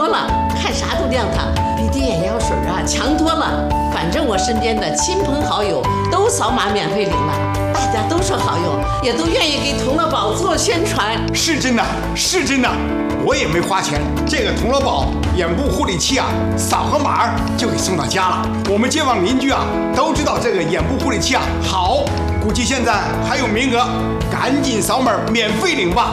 多了，看啥都亮堂，比滴眼药水啊强多了。反正我身边的亲朋好友都扫码免费领了，大家都说好用，也都愿意给童乐宝做宣传。 是真的，是真的，我也没花钱。这个童乐宝眼部护理器啊，扫个码就给送到家了。我们街坊邻居啊都知道这个眼部护理器啊好，估计现在还有名额，赶紧扫码免费领吧。